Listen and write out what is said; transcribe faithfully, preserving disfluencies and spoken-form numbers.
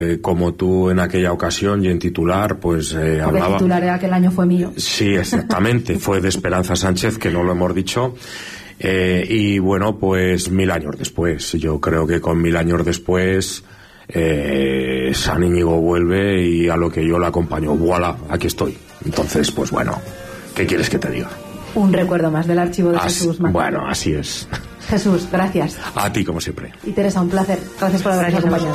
Eh, como tú en aquella ocasión y en titular, pues eh, Porque hablaba... el titular era que el año fue mío. Sí, exactamente, fue de Esperanza Sánchez, que no lo hemos dicho. Eh, y bueno, pues mil años después. Yo creo que con mil años después eh, San Íñigo vuelve y a lo que yo le acompaño. ¡Voilà! Aquí estoy. Entonces, pues bueno, ¿qué quieres que te diga? Un recuerdo más del archivo de Así, Jesús Martín. bueno, así es. Jesús, gracias. A ti, como siempre. Y Teresa, un placer. Gracias por habernos acompañado.